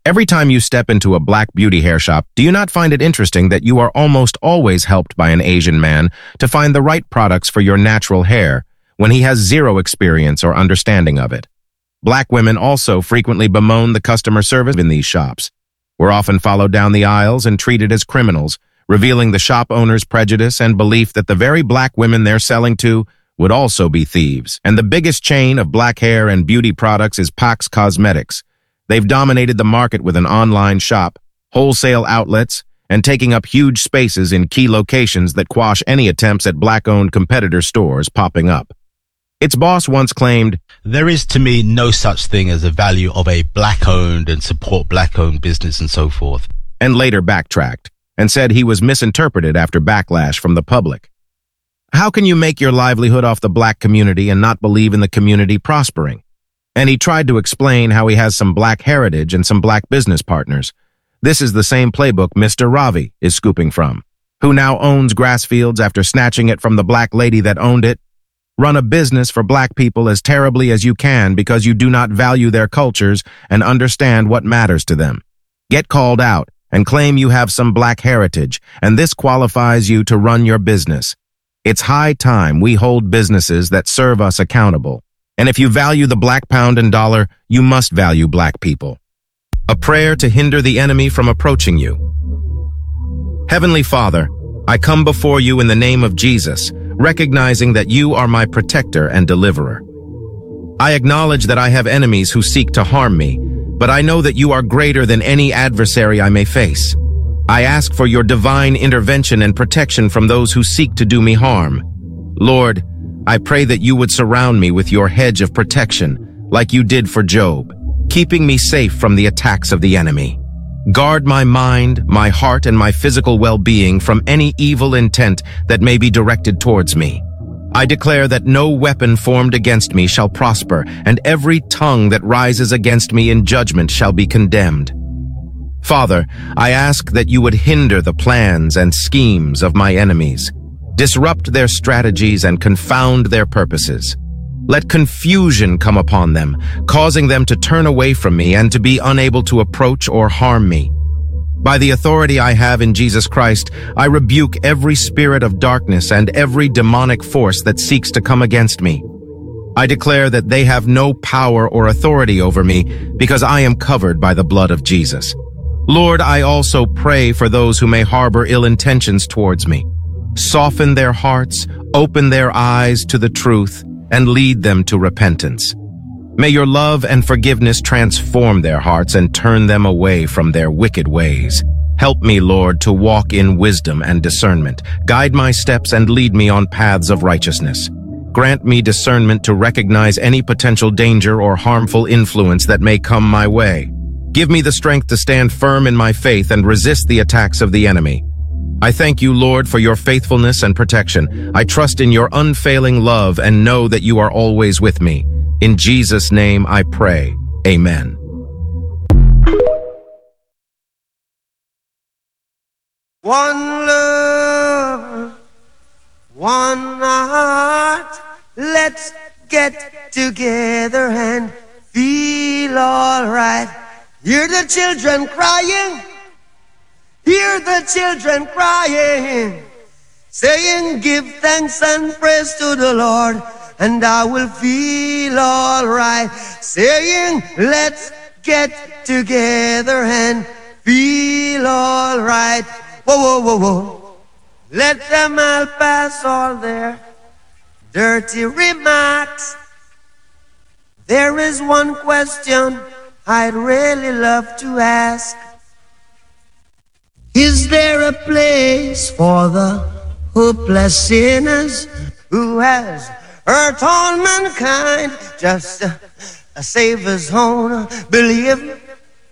Every time you step into a black beauty hair shop, do you not find it interesting that you are almost always helped by an Asian man to find the right products for your natural hair when he has zero experience or understanding of it? Black women also frequently bemoan the customer service in these shops. We're often followed down the aisles and treated as criminals, revealing the shop owner's prejudice and belief that the very black women they're selling to would also be thieves. And the biggest chain of black hair and beauty products is Pax Cosmetics. They've dominated the market with an online shop, wholesale outlets, and taking up huge spaces in key locations that quash any attempts at black-owned competitor stores popping up. Its boss once claimed, "There is to me no such thing as a value of a black-owned and support black-owned business," and so forth, and later backtracked and said he was misinterpreted after backlash from the public. How can you make your livelihood off the black community and not believe in the community prospering? And he tried to explain how he has some black heritage and some black business partners. This is the same playbook Mr. Ravi is scooping from, who now owns Grassfields after snatching it from the black lady that owned it. Run a business for black people as terribly as you can because you do not value their cultures and understand what matters to them. Get called out and claim you have some black heritage, and this qualifies you to run your business. It's high time we hold businesses that serve us accountable. And if you value the black pound and dollar, you must value black people. A prayer to hinder the enemy from approaching you. Heavenly Father, I come before you in the name of Jesus, recognizing that you are my protector and deliverer. I acknowledge that I have enemies who seek to harm me, but I know that you are greater than any adversary I may face. I ask for your divine intervention and protection from those who seek to do me harm. Lord, I pray that you would surround me with your hedge of protection, like you did for Job, keeping me safe from the attacks of the enemy. Guard my mind, my heart, and my physical well-being from any evil intent that may be directed towards me. I declare that no weapon formed against me shall prosper, and every tongue that rises against me in judgment shall be condemned. Father, I ask that you would hinder the plans and schemes of my enemies, disrupt their strategies and confound their purposes. Let confusion come upon them, causing them to turn away from me and to be unable to approach or harm me. By the authority I have in Jesus Christ, I rebuke every spirit of darkness and every demonic force that seeks to come against me. I declare that they have no power or authority over me because I am covered by the blood of Jesus. Lord, I also pray for those who may harbor ill intentions towards me. Soften their hearts, open their eyes to the truth, and lead them to repentance. May your love and forgiveness transform their hearts and turn them away from their wicked ways. Help me, Lord, to walk in wisdom and discernment. Guide my steps and lead me on paths of righteousness. Grant me discernment to recognize any potential danger or harmful influence that may come my way. Give me the strength to stand firm in my faith and resist the attacks of the enemy. I thank you, Lord, for your faithfulness and protection. I trust in your unfailing love and know that you are always with me. In Jesus' name I pray. Amen. One love, one heart, let's get together and feel alright. Hear the children crying, hear the children crying, saying give thanks and praise to the Lord, and I will feel alright. Saying let's get together and feel alright. Whoa, whoa, whoa, whoa. Let them all pass all their dirty remarks. There is one question I'd really love to ask. Is there a place for the hopeless sinners who has hurt all mankind just to save his own belief?